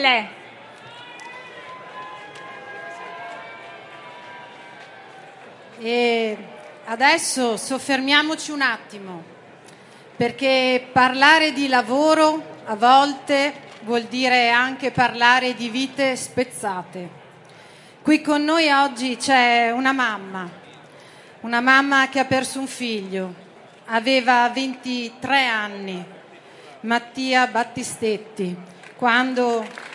mille. E adesso soffermiamoci un attimo, perché parlare di lavoro a volte vuol dire anche parlare di vite spezzate. Qui con noi oggi c'è una mamma che ha perso un figlio, aveva 23 anni, Mattia Battistetti, quando